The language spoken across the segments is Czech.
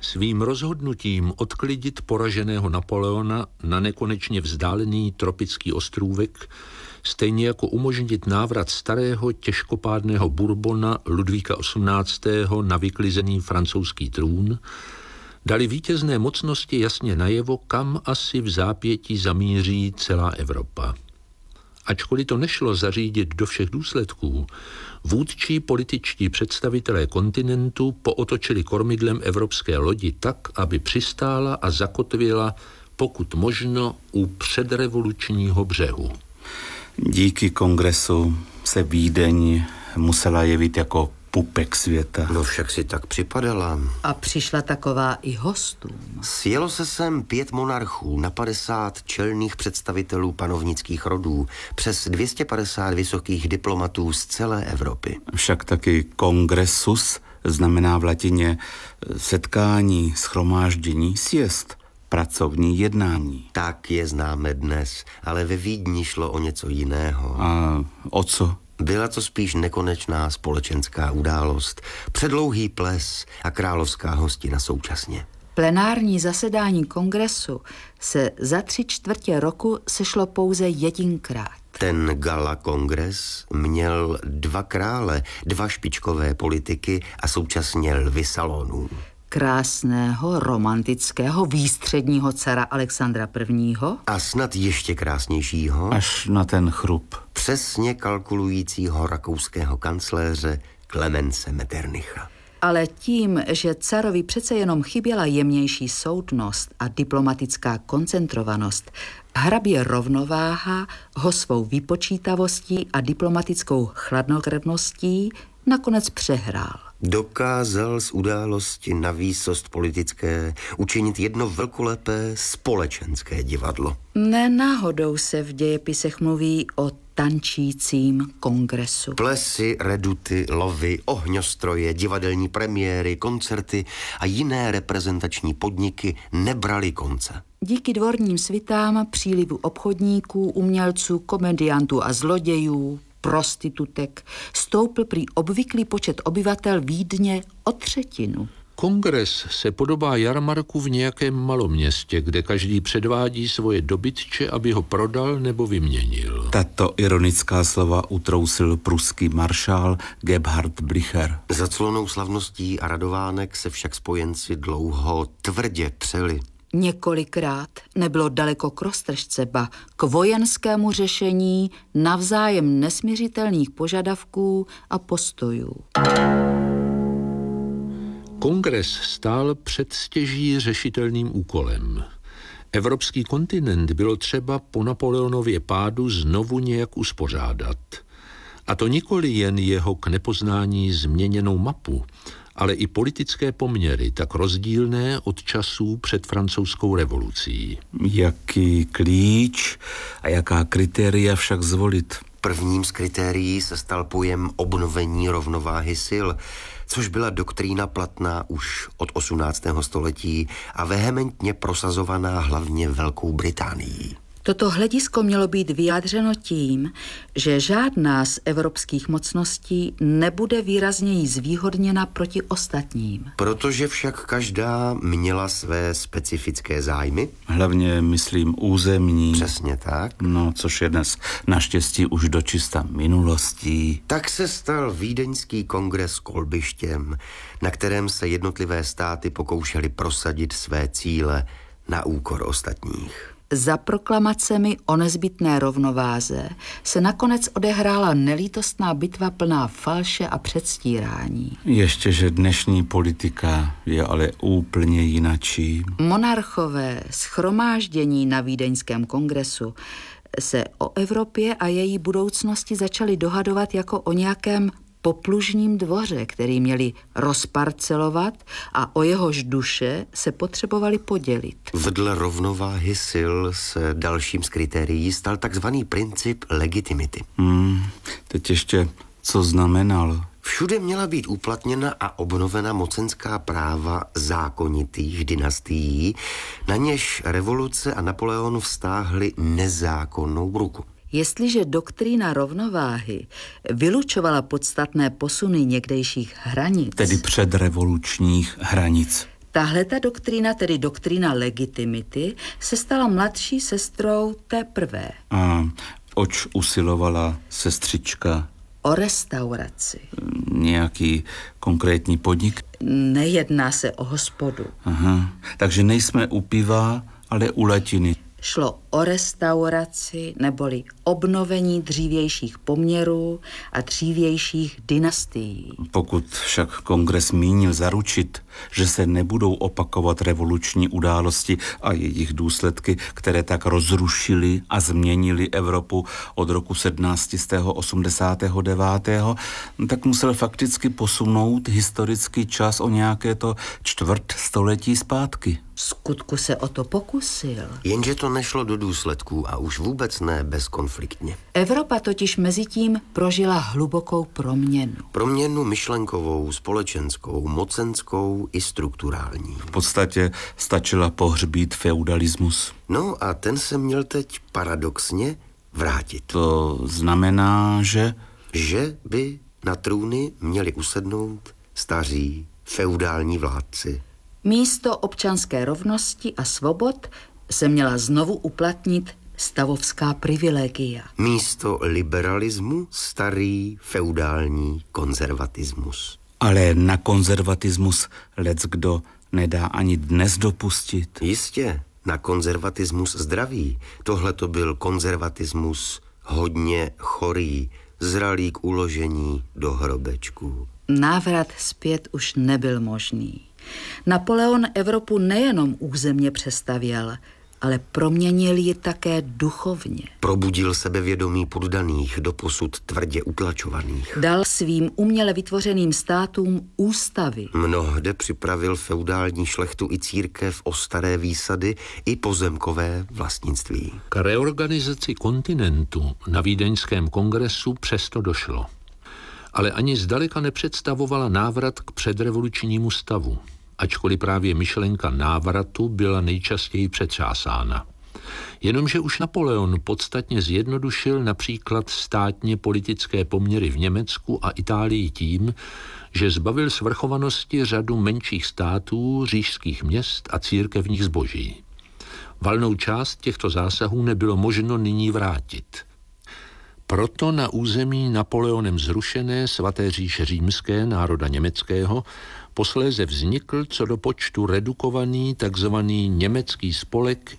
Svým rozhodnutím odklidit poraženého Napoleona na nekonečně vzdálený tropický ostrůvek, stejně jako umožnit návrat starého těžkopádného Bourbona Ludvíka XVIII. Na vyklizený francouzský trůn, dali vítězné mocnosti jasně najevo, kam asi v zápětí zamíří celá Evropa. Ačkoliv to nešlo zařídit do všech důsledků, vůdčí političtí představitelé kontinentu pootočili kormidlem evropské lodi tak, aby přistála a zakotvila, pokud možno, u předrevolučního břehu. Díky kongresu se Vídeň musela jevit jako pupek světa. No však si tak připadala. A přišla taková i hostům. Sjelo se sem 5 monarchů na 50 čelných představitelů panovnických rodů, přes 250 vysokých diplomatů z celé Evropy. Však taky kongresus znamená v latině setkání, shromáždění, siest, pracovní jednání. Tak je známe dnes, ale ve Vídni šlo o něco jiného. A o co? Byla to spíš nekonečná společenská událost, předlouhý ples a královská hostina současně. Plenární zasedání kongresu se za 3/4 roku sešlo pouze jedinkrát. Ten gala kongres měl 2 krále, 2 špičkové politiky a současně lvy salonů. Krásného, romantického, výstředního dcera Alexandra I. A snad ještě krásnějšího, Až na ten chrup. přesně kalkulujícího rakouského kancléře Klemence Metternicha. Ale tím, že carovi přece jenom chyběla jemnější soudnost a diplomatická koncentrovanost, hrabě Rovnováha ho svou vypočítavostí a diplomatickou chladnokrevností nakonec přehrál. Dokázal z události na výsost politické učinit jedno velkolepé společenské divadlo. Nenáhodou se v dějepisech mluví o tančícím kongresu. Plesy, reduty, lovy, ohňostroje, divadelní premiéry, koncerty a jiné reprezentační podniky nebrali konce. Díky dvorním svitám, přílivu obchodníků, umělců, komediantů a zlodějů, prostitutek, stoupl prý obvyklý počet obyvatel Vídně o 1/3. Kongres se podobá jarmarku v nějakém maloměstě, kde každý předvádí svoje dobytče, aby ho prodal nebo vyměnil. Tato ironická slova utrousil pruský maršál Gebhard Blücher. Za clonou slavností a radovánek se však spojenci dlouho tvrdě přeli. Několikrát nebylo daleko k roztržce, ba k vojenskému řešení navzájem nesmiřitelných požadavků a postojů. Kongres stál před stěží řešitelným úkolem. Evropský kontinent bylo třeba po Napoleonově pádu znovu nějak uspořádat. A to nikoli jen jeho k nepoznání změněnou mapu, ale i politické poměry, tak rozdílné od časů před francouzskou revolucí. Jaký klíč a jaká kritéria však zvolit? Prvním z kritérií se stal pojem obnovení rovnováhy sil, což byla doktrína platná už od 18. století a vehementně prosazovaná hlavně Velkou Británií. Toto hledisko mělo být vyjádřeno tím, že žádná z evropských mocností nebude výrazněji zvýhodněna proti ostatním. Protože však každá měla své specifické zájmy. Hlavně, myslím, územní. Přesně tak. No, což je dnes naštěstí už dočista minulostí. Tak se stal Vídeňský kongres kolbištěm, na kterém se jednotlivé státy pokoušely prosadit své cíle na úkor ostatních. Za proklamacemi o nezbytné rovnováze se nakonec odehrála nelítostná bitva plná falše a předstírání. Ještě, že dnešní politika je ale úplně jinačí. Monarchové shromáždění na Vídeňském kongresu se o Evropě a její budoucnosti začali dohadovat jako o nějakém poplužním dvoře, který měli rozparcelovat a o jehož duše se potřebovali podělit. Vedle rovnováhy sil se dalším z kritérií stal takzvaný princip legitimity. Teď ještě, co znamenal? Všude měla být uplatněna a obnovena mocenská práva zákonitých dynastií, na něž revoluce a Napoleon vztáhli nezákonnou ruku. Jestliže doktrína rovnováhy vylučovala podstatné posuny někdejších hranic, Tedy předrevolučních hranic. Tahleta doktrína, tedy doktrína legitimity, se stala mladší sestrou té prvé. A oč usilovala sestřička? O restauraci. Nějaký konkrétní podnik? Nejedná se o hospodu. Aha, takže nejsme u piva, ale u latiny. Šlo o restauraci neboli obnovení dřívějších poměrů a dřívějších dynastií. Pokud však kongres mínil zaručit, že se nebudou opakovat revoluční události a jejich důsledky, které tak rozrušily a změnily Evropu od roku 1789, tak musel fakticky posunout historický čas o nějaké to čtvrt století zpátky. Vskutku se o to pokusil. Jenže to nešlo do důsledků a už vůbec ne bezkonfliktně. Evropa totiž mezitím prožila hlubokou proměnu. Proměnu myšlenkovou, společenskou, mocenskou i strukturální. V podstatě stačila pohřbít feudalismus. No a ten se měl teď paradoxně vrátit. To znamená, že by na trůny měli usednout staří feudální vládci. Místo občanské rovnosti a svobod se měla znovu uplatnit stavovská privilegia. Místo liberalismu starý feudální konzervatismus. ale na konzervatismus leckdo nedá ani dnes dopustit. Jistě, na konzervatismus zdravý. Tohle to byl konzervatismus hodně chorý, zralý k uložení do hrobečku. Návrat zpět už nebyl možný. Napoleon Evropu nejenom územně přestavěl, ale proměnil ji také duchovně. Probudil sebevědomí poddaných, doposud tvrdě utlačovaných. Dal svým uměle vytvořeným státům ústavy. Mnohde připravil feudální šlechtu i církev o staré výsady i pozemkové vlastnictví. K reorganizaci kontinentu na Vídeňském kongresu přesto došlo. Ale ani zdaleka nepředstavovala návrat k předrevolučnímu stavu, ačkoliv právě myšlenka návratu byla nejčastěji přetřásána. Jenomže už Napoleon podstatně zjednodušil například státně politické poměry v Německu a Itálii tím, že zbavil svrchovanosti řadu menších států, říšských měst a církevních zboží. Valnou část těchto zásahů nebylo možno nyní vrátit. Proto na území Napoleonem zrušené svaté říše římské národa německého posléze vznikl co do počtu redukovaný takzvaný německý spolek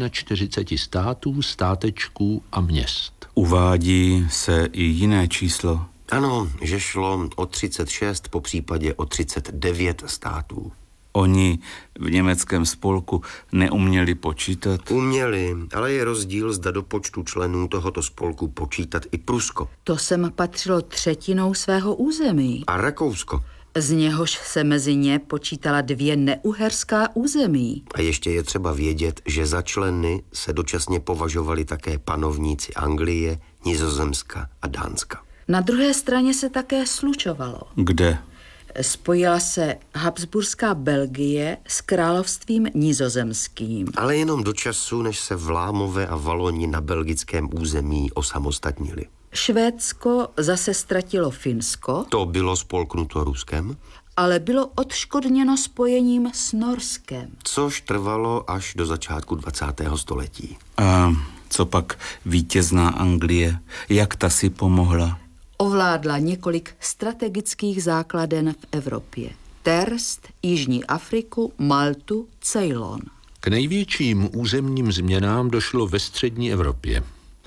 41 států, státečků a měst. Uvádí se i jiné číslo. Ano, že šlo o 36, po případě o 39 států. Oni v německém spolku neuměli počítat. Uměli, ale je rozdíl, zda do počtu členů tohoto spolku počítat i Prusko. To sem patřilo třetinou svého území. A Rakousko. Z něhož se mezi ně počítala 2 neuherská území. A ještě je třeba vědět, že za členy se dočasně považovali také panovníci Anglie, Nizozemska a Dánska. Na druhé straně se také slučovalo. Kde? Spojila se Habsburská Belgie s královstvím nizozemským. Ale jenom do času, než se Vlámové a Valoni na belgickém území osamostatnili. Švédsko zase ztratilo Finsko. To bylo spolknuto Ruskem. Ale bylo odškodněno spojením s Norskem. Což trvalo až do začátku 20. století. A co pak vítězná Anglie? Jak ta si pomohla? Ovládla několik strategických základen v Evropě. Terst, Jižní Afriku, Maltu, Ceylon. K největším územním změnám došlo ve střední Evropě.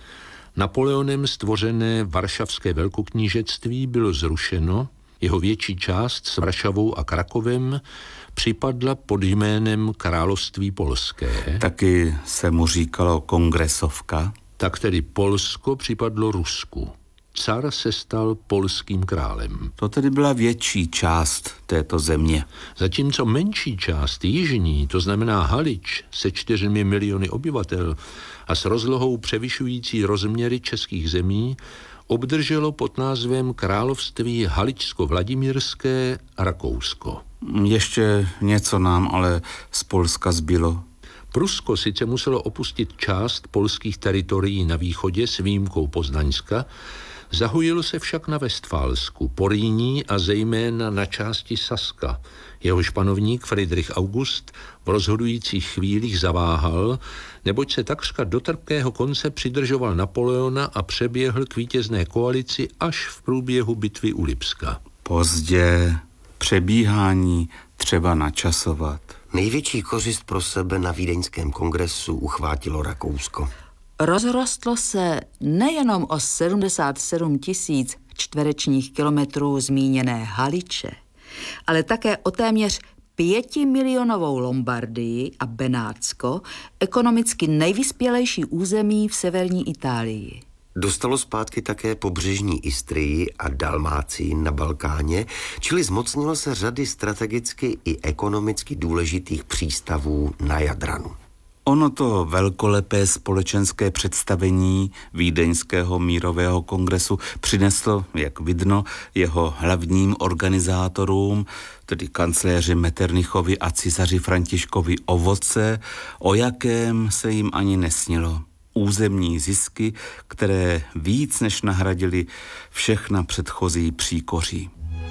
Napoleonem stvořené Varšavské velkoknížectví bylo zrušeno, jeho větší část s Varšavou a Krakovem připadla pod jménem Království polské. Taky se mu říkalo kongresovka. Tak tedy Polsko připadlo Rusku. Car se stal polským králem. To tedy byla větší část této země. Zatímco menší část jižní, to znamená Halič, se 4 miliony obyvatel a s rozlohou převyšující rozměry českých zemí, obdrželo pod názvem Království Haličsko-Vladimírské Rakousko. Ještě něco nám ale z Polska zbylo. Prusko sice muselo opustit část polských teritorií na východě s výjimkou Poznaňska, Zahojilo se však na Vestfálsku, Porýní a zejména na části Saska. Jehož panovník Friedrich August v rozhodujících chvílích zaváhal, neboť se takřka do trpkého konce přidržoval Napoleona a přeběhl k vítězné koalici až v průběhu bitvy u Lipska. Pozdě, přebíhání třeba načasovat. Největší kořist pro sebe na Vídeňském kongresu uchvátilo Rakousko. Rozrostlo se nejenom o 77 000 čtverečních kilometrů zmíněné Haliče, ale také o téměř 5milionovou Lombardii a Benátsko, ekonomicky nejvyspělejší území v severní Itálii. Dostalo zpátky také pobřežní Istrii a Dalmácii na Balkáně, čili zmocnilo se řady strategicky i ekonomicky důležitých přístavů na Jadranu. Ono to velkolepé společenské představení Vídeňského mírového kongresu přineslo, jak vidno, jeho hlavním organizátorům, tedy kancléři Metternichovi a císaři Františkovi, ovoce, o jakém se jim ani nesnilo. Územní zisky, které víc než nahradili všechna předchozí příkoří.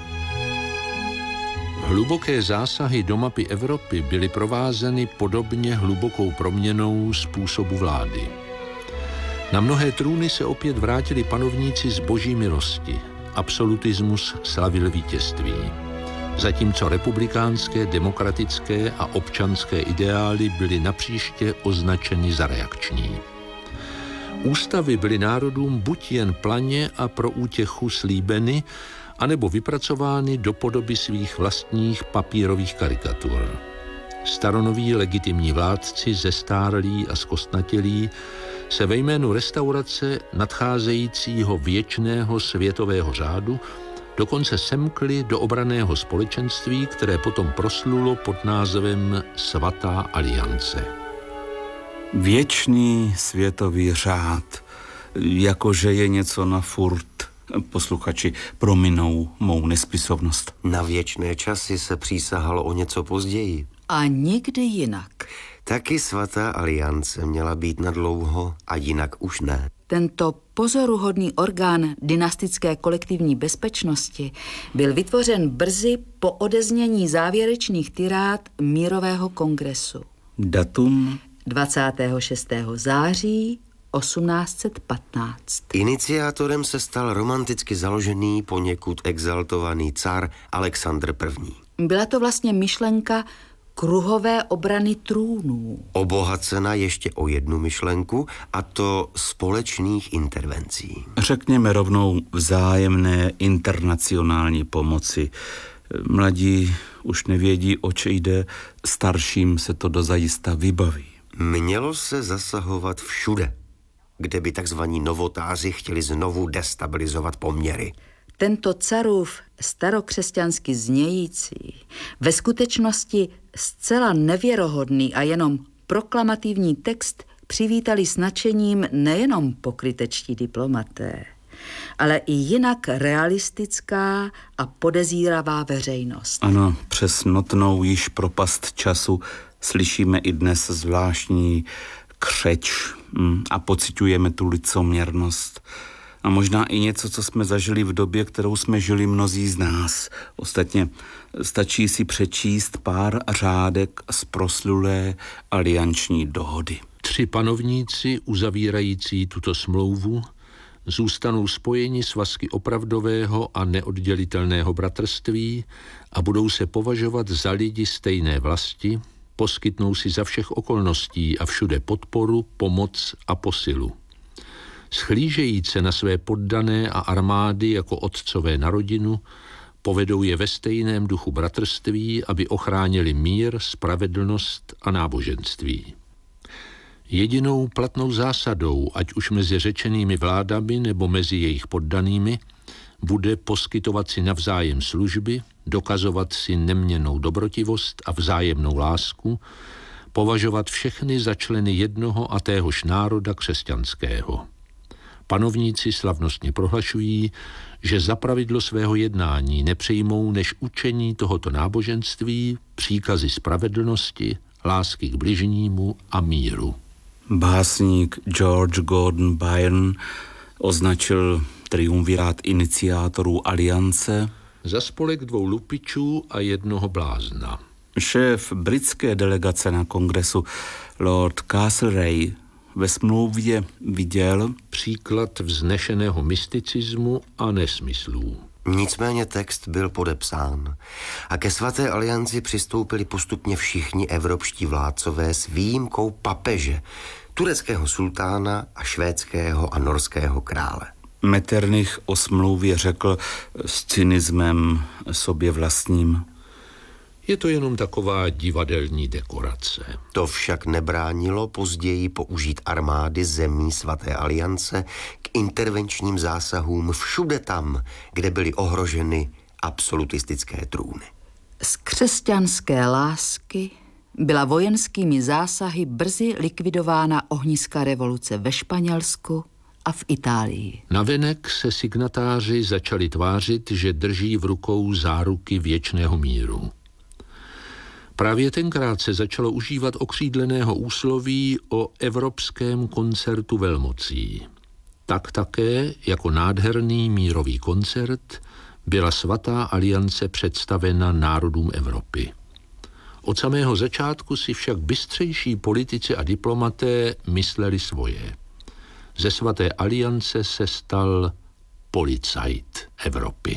Hluboké zásahy do mapy Evropy byly provázeny podobně hlubokou proměnou způsobu vlády. Na mnohé trůny se opět vrátili panovníci z boží milosti. Absolutismus slavil vítězství. Zatímco republikánské, demokratické a občanské ideály byly napříště označeny za reakční. Ústavy byly národům buď jen planě a pro útěchu slíbeny, anebo vypracovány do podoby svých vlastních papírových karikatur. Staronoví legitimní vládci, zestárlí a zkostnatělí, se ve jménu restaurace nadcházejícího věčného světového řádu dokonce semkli do obranného společenství, které potom proslulo pod názvem Svatá aliance. Věčný světový řád, jakože je něco na furt. Posluchači prominou mou nespisovnost. Na věčné časy se přísahalo o něco později. A nikdy jinak. Taky Svatá aliance měla být na dlouho a jinak už ne. Tento pozoruhodný orgán dynastické kolektivní bezpečnosti byl vytvořen brzy po odeznění závěrečných tirád mírového kongresu. Datum? 26. září 1815. Iniciátorem se stal romanticky založený, poněkud exaltovaný car Alexandr I. Byla to vlastně myšlenka kruhové obrany trůnů. Obohacena ještě o jednu myšlenku, a to společných intervencí. Řekněme rovnou vzájemné internacionální pomoci. Mladí už nevědí, oč jde, starším se to dozajista vybaví. Mělo se zasahovat všude, kde by takzvaní novotáři chtěli znovu destabilizovat poměry. Tento carův starokřesťansky znějící, ve skutečnosti zcela nevěrohodný a jenom proklamativní text přivítali s nadšením nejenom pokrytečtí diplomaté, ale i jinak realistická a podezíravá veřejnost. Ano, přes notnou již propast času slyšíme i dnes zvláštní křeč a pociťujeme tu licoměrnost. A možná i něco, co jsme zažili v době, kterou jsme žili mnozí z nás. Ostatně stačí si přečíst pár řádek z proslulé alianční dohody. 3 panovníci uzavírající tuto smlouvu zůstanou spojeni svazky opravdového a neoddělitelného bratrství a budou se považovat za lidi stejné vlasti, poskytnou si za všech okolností a všude podporu, pomoc a posilu. Schlížejíce na své poddané a armády jako otcové na rodinu, povedou je ve stejném duchu bratrství, aby ochránili mír, spravedlnost a náboženství. Jedinou platnou zásadou, ať už mezi řečenými vládami nebo mezi jejich poddanými, bude poskytovat si navzájem služby, dokazovat si neměnnou dobrotivost a vzájemnou lásku, považovat všechny za členy jednoho a téhož národa křesťanského. Panovníci slavnostně prohlašují, že za pravidlo svého jednání nepřejmou než učení tohoto náboženství, příkazy spravedlnosti, lásky k bližnímu a míru. Básník George Gordon Byron označil triumvirát iniciátorů aliance, za spolek 2 lupičů a 1 blázna. Šéf britské delegace na kongresu Lord Castlereagh ve smlouvě viděl příklad vznešeného mysticismu a nesmyslů. Nicméně text byl podepsán a ke svaté alianci přistoupili postupně všichni evropští vládcové s výjimkou papeže, tureckého sultána a švédského a norského krále. Metternich o smlouvě řekl s cynismem sobě vlastním: Je to jenom taková divadelní dekorace. To však nebránilo později použít armády zemí svaté aliance k intervenčním zásahům všude tam, kde byly ohroženy absolutistické trůny. Z křesťanské lásky byla vojenskými zásahy brzy likvidována ohniska revoluce ve Španělsku a v Itálii. Navenek se signatáři začali tvářit, že drží v rukou záruky věčného míru. Právě tenkrát se začalo užívat okřídleného úsloví o evropském koncertu velmocí. Tak také jako nádherný mírový koncert byla svatá aliance představena národům Evropy. Od samého začátku si však bystřejší politici a diplomaté mysleli svoje. Ze svaté aliance se stal policajt Evropy.